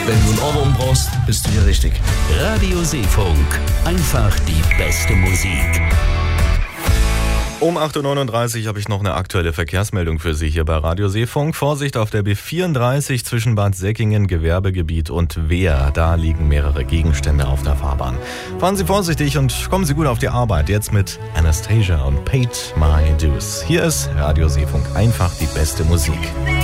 Wenn du einen Ohrwurm brauchst, bist du hier richtig. Radio Seefunk. Einfach die beste Musik. Um 8.39 Uhr habe ich noch eine aktuelle Verkehrsmeldung für Sie hier bei Radio Seefunk. Vorsicht auf der B34 zwischen Bad Säckingen, Gewerbegebiet und Wehr. Da liegen mehrere Gegenstände auf der Fahrbahn. Fahren Sie vorsichtig und kommen Sie gut auf die Arbeit. Jetzt mit Anastasia und Paid My Dues. Hier ist Radio Seefunk. Einfach die beste Musik.